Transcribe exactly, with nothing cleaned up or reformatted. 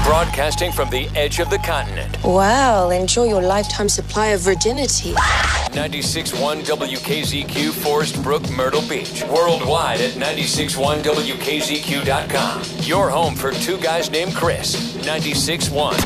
Broadcasting from the edge of the continent. Well, enjoy your lifetime supply of virginity. ninety-six point one W K Z Q, Forest Brook, Myrtle Beach. Worldwide at ninety-six point one W K Z Q dot com. Your home for two guys named Chris. ninety-six point one